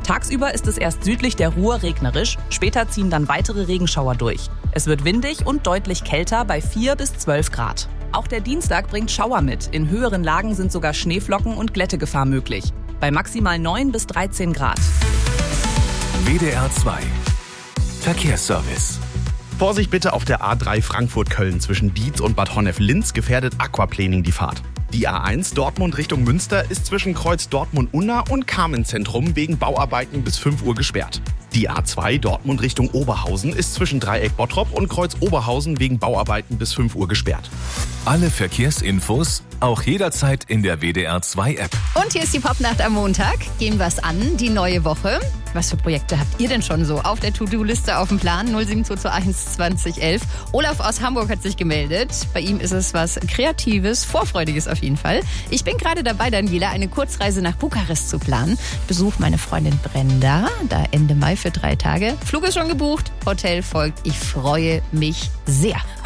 Tagsüber ist es erst südlich der Ruhr regnerisch, später ziehen dann weitere Regenschauer durch. Es wird windig und deutlich kälter bei 4 bis 12 Grad. Auch der Dienstag bringt Schauer mit. In höheren Lagen sind sogar Schneeflocken und Glättegefahr möglich. Bei maximal 9 bis 13 Grad. WDR 2 Verkehrsservice. Vorsicht bitte auf der A3 Frankfurt-Köln zwischen Dietz und Bad Honnef-Linz gefährdet Aquaplaning die Fahrt. Die A1 Dortmund Richtung Münster ist zwischen Kreuz Dortmund-Unna und Carmen-Zentrum wegen Bauarbeiten bis 5 Uhr gesperrt. Die A2 Dortmund Richtung Oberhausen ist zwischen Dreieck Bottrop und Kreuz Oberhausen wegen Bauarbeiten bis 5 Uhr gesperrt. Alle Verkehrsinfos auch jederzeit in der WDR 2 App. Und hier ist die Popnacht am Montag. Gehen wir's an, die neue Woche. Was für Projekte habt ihr denn schon so auf der To-Do-Liste auf dem Plan? 07221 2011. Olaf aus Hamburg hat sich gemeldet. Bei ihm ist es was Kreatives, Vorfreudiges auf jeden Fall. Ich bin gerade dabei, Daniela, eine Kurzreise nach Bukarest zu planen. Ich besuche meine Freundin Brenda, da Ende Mai für 3 Tage. Flug ist schon gebucht, Hotel folgt. Ich freue mich sehr.